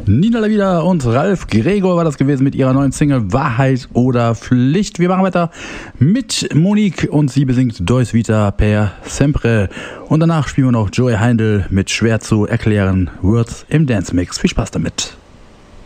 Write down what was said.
Nina Lavida und Ralf Gregor war das gewesen mit ihrer neuen Single Wahrheit oder Pflicht. Wir machen weiter mit Monique und sie besingt Deus Vita per Sempre. Und danach spielen wir noch Joey Heindl mit schwer zu erklären Words im Dance Mix. Viel Spaß damit.